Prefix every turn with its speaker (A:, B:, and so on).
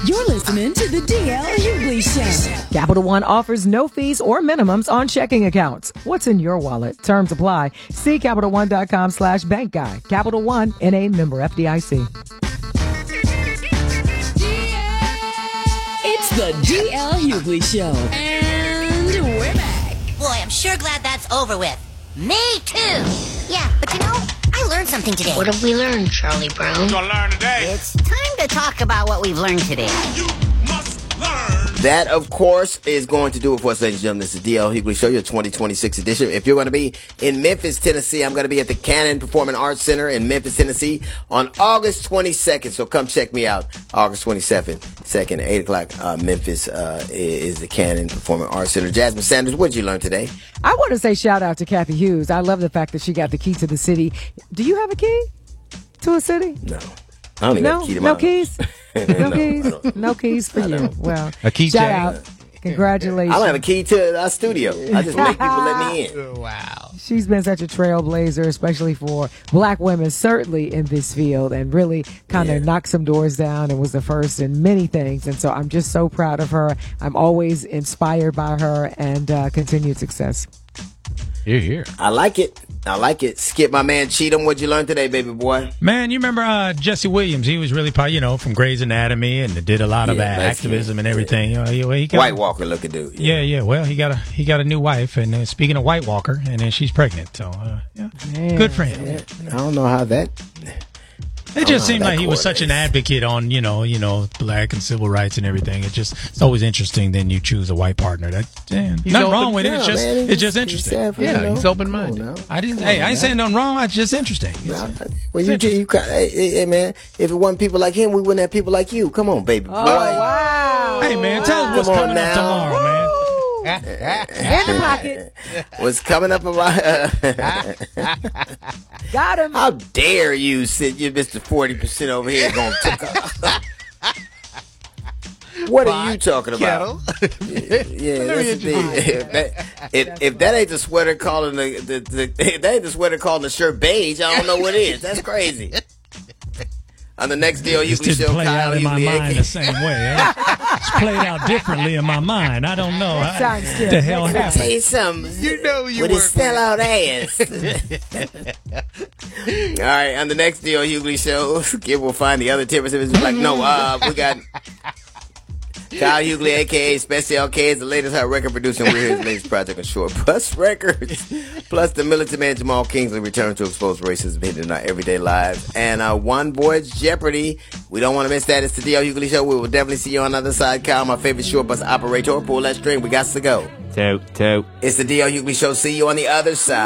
A: You're listening to the DL Hughley Show.
B: Capital One offers no fees or minimums on checking accounts. What's in your wallet? Terms apply. See CapitalOne.com/bank guide. Capital One, N.A. member FDIC.
A: It's the DL Hughley Show. And we're back.
C: Boy, I'm sure glad that's over with. Me too. Yeah, but I learned something today.
D: What have we learned, Charlie Brown?
E: We're gonna learn today.
C: It's time to talk about what we've learned today.
E: You must learn.
F: That, of course, is going to do it for us, ladies and gentlemen. This is DL Hughley Show, your 2026 edition. If you're going to be in Memphis, Tennessee, I'm going to be at the Cannon Performing Arts Center in Memphis, Tennessee on August 22nd. So come check me out. August 22nd, 8 o'clock, Memphis is the Cannon Performing Arts Center. Jasmine Sanders, what did you learn today?
B: I want to say shout out to Kathy Hughes. I love the fact that she got the key to the city. Do you have a key to a city?
F: No. I don't even have a key to my house.
B: Keys? No keys? No keys for you. Well,
G: a key
B: shout out. Congratulations.
F: I don't have a key to our studio. I just make people let me in.
G: Wow.
B: She's been such a trailblazer, especially for black women, certainly in this field, and really kind of knocked some doors down and was the first in many things. And so I'm just so proud of her. I'm always inspired by her and continued success.
G: Here.
F: I like it. Skip, my man Cheatham, what'd you learn today, baby boy?
G: Man, you remember Jesse Williams? He was really, from Grey's Anatomy and did a lot of activism and everything. He got
F: White Walker looking dude.
G: Yeah. Well, he got a new wife, and speaking of White Walker, and then she's pregnant. So, good for him.
F: Yeah. I don't know how that.
G: It just seemed like he was such an advocate on, black and civil rights and everything. It's always interesting. Then you choose a white partner. Nothing wrong with it. It's just interesting.
H: He's open-minded.
G: I ain't saying nothing wrong. It's just interesting.
F: Well, hey man, if it wasn't people like him, we wouldn't have people like you. Come on, baby boy.
B: Wow.
G: Hey man, tell us what's coming up tomorrow, man.
B: In the pocket.
F: What's coming up around?
B: Got him.
F: How dare you sit your Mr. 40% over here going to What are you talking about? If that ain't the sweater calling if that ain't the sweater calling the shirt beige, I don't know what is. That's crazy. On the next DL Hughley Show,
G: play
F: Kyle
G: out in my
F: Hughley,
G: mind the same way. It's played out differently in my mind. I don't know what the hell happened.
F: Tell you something. With his sellout ass. All right, on the next DL Hughley Show, Skip will find the other tippers. It's like, no, we got Kyle Hughley, a.k.a. Special K, is the latest hot record producer. We're his latest project on Short Bus Records. Plus, the militant man Jamal Kingsley returns to expose racism hidden in our everyday lives. And One Voyage Jeopardy. We don't want to miss that. It's the DL Hughley Show. We will definitely see you on the other side. Kyle, my favorite short bus operator. Pull that string. We got to go.
H: Toot.
F: It's the DL Hughley Show. See you on the other side.